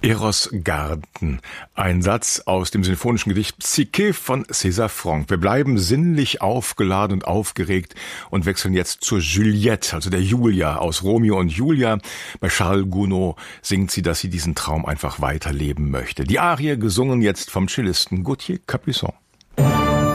Eros Garden, ein Satz aus dem sinfonischen Gedicht Psyche von César Franck. Wir bleiben sinnlich aufgeladen und aufgeregt und wechseln jetzt zur Juliette, also der Julia aus Romeo und Julia. Bei Charles Gounod singt sie, dass sie diesen Traum einfach weiterleben möchte. Die Arie gesungen jetzt vom Cellisten Gauthier Capuçon.